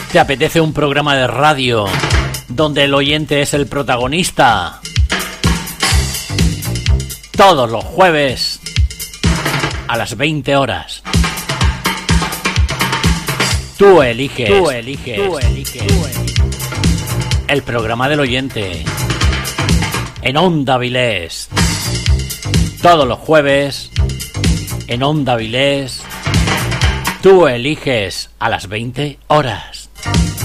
¿Te apetece un programa de radio donde el oyente es el protagonista? Todos los jueves a las 20 horas. Tú eliges. El programa del oyente en Onda Avilés. Todos los jueves en Onda Avilés. Tú eliges a las 20 horas.